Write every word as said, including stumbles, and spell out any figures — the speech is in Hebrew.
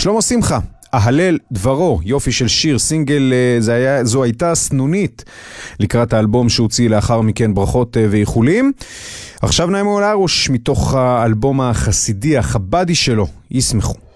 שלמה שמחה, אהלל דברו, יופי של שיר, סינגל, זה היה, זו הייתה סנונית לקראת האלבום שהוציא לאחר מכן, ברכות ואיחולים. עכשיו נעמו לארוש מתוך האלבום החסידי, החבדי שלו, ישמחו.